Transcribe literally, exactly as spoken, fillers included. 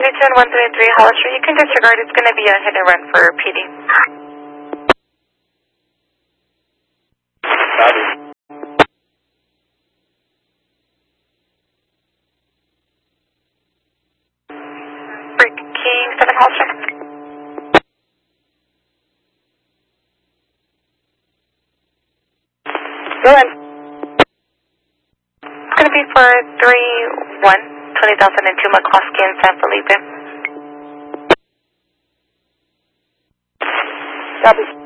Houston, one three three Hollis Street. You can disregard. It's going to be a hit and run for P D. Copy. Break King, seven Hollis Street. Go ahead. It's going to be for three one, twenty thousand two McCloskey in San Felipe. Copy.